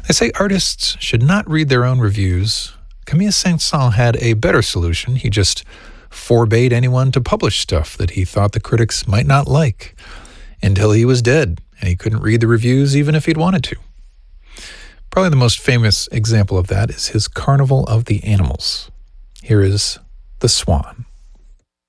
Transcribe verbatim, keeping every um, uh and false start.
They say artists should not read their own reviews. Camille Saint-Saëns had a better solution. He just forbade anyone to publish stuff that he thought the critics might not like until he was dead, and he couldn't read the reviews even if he'd wanted to. Probably the most famous example of that is his Carnival of the Animals. Here is The Swan.